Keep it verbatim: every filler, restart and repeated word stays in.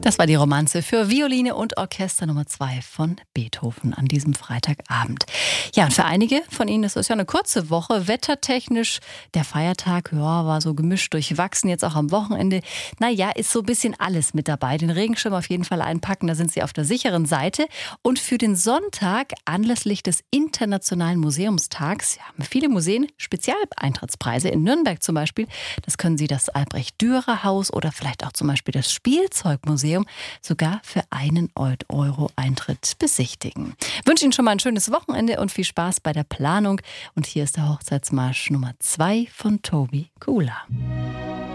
Das war die Romanze für Violine und Orchester Nummer zwei von Beethoven an diesem Freitagabend. Ja, und für einige von Ihnen ist es ja eine kurze Woche. Wettertechnisch, der Feiertag ja, war so gemischt durchwachsen, jetzt auch am Wochenende. Naja, ist so ein bisschen alles mit dabei. Den Regenschirm auf jeden Fall einpacken, da sind Sie auf der sicheren Seite. Und für den Sonntag, anlässlich des Internationalen Museumstags, ja, haben viele Museen Spezialeintrittspreise. In Nürnberg zum Beispiel, das können Sie das Albrecht-Dürer-Haus oder vielleicht auch zum Beispiel das Spielzeugmuseum sogar für einen Euro Eintritt besichtigen. Ich wünsche Ihnen schon mal ein schönes Wochenende und viel Spaß bei der Planung. Und hier ist der Hochzeitsmarsch Nummer zwei von Tobi Kula.